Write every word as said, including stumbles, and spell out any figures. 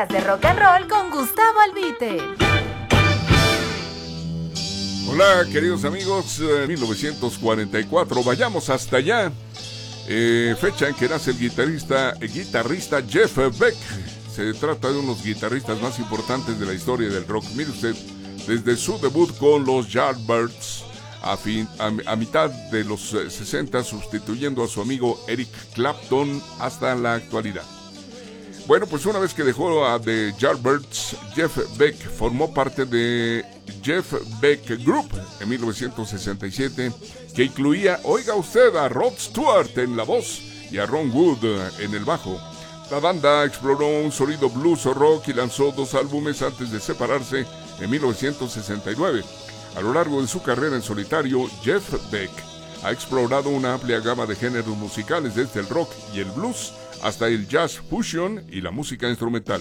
Días de Rock and Roll con Gustavo Albite. Hola, queridos amigos, eh, mil novecientos cuarenta y cuatro, vayamos hasta allá. Eh, fecha en que nace el guitarrista, el guitarrista Jeff Beck. Se trata de unos guitarristas más importantes de la historia del rock. Mire usted, desde su debut con los Yardbirds a, fin, a, a mitad de los eh, sesenta, sustituyendo a su amigo Eric Clapton hasta la actualidad. Bueno, pues una vez que dejó a The Yardbirds, Jeff Beck formó parte de Jeff Beck Group en mil novecientos sesenta y siete, que incluía, oiga usted, a Rod Stewart en la voz y a Ron Wood en el bajo. La banda exploró un sonido blues o rock y lanzó dos álbumes antes de separarse en mil novecientos sesenta y nueve. A lo largo de su carrera en solitario, Jeff Beck ha explorado una amplia gama de géneros musicales, desde el rock y el blues hasta el jazz fusion y la música instrumental.